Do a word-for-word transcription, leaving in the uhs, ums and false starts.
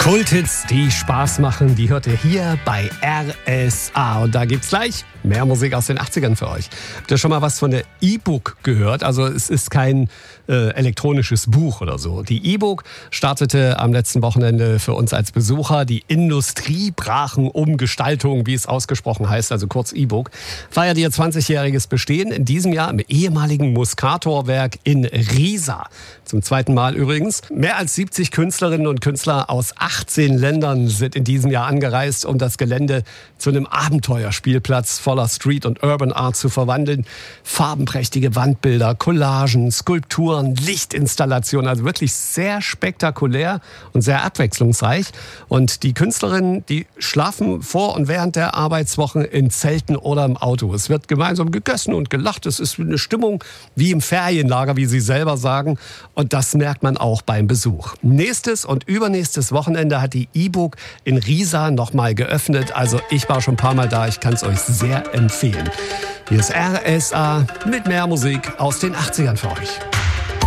Kulthits, die Spaß machen, die hört ihr hier bei R S A. Und da gibt's gleich mehr Musik aus den achtzigern für euch. Habt ihr schon mal was von der E-Book gehört? Also es ist kein äh, elektronisches Buch oder so. Die E-Book startete am letzten Wochenende für uns als Besucher. Die Industriebrachenumgestaltung, wie es ausgesprochen heißt, also kurz E-Book, feiert ihr zwanzigjähriges Bestehen in diesem Jahr im ehemaligen Muscator-Werk in Riesa. Zum zweiten Mal übrigens. Mehr als siebzig Künstlerinnen und Künstler aus achtzehn Ländern sind in diesem Jahr angereist, um das Gelände zu einem Abenteuerspielplatz voller Street- und Urban Art zu verwandeln. Farbenprächtige Wandbilder, Collagen, Skulpturen, Lichtinstallationen, also wirklich sehr spektakulär und sehr abwechslungsreich. Und die Künstlerinnen, die schlafen vor und während der Arbeitswochen in Zelten oder im Auto. Es wird gemeinsam gegessen und gelacht. Es ist eine Stimmung wie im Ferienlager, wie sie selber sagen. Und das merkt man auch beim Besuch. Nächstes und übernächstes Wochenende hat die E-Book in Riesa nochmal geöffnet. Also ich war schon ein paar Mal da. Ich kann es euch sehr empfehlen. Hier ist R S A mit mehr Musik aus den achtzigern für euch.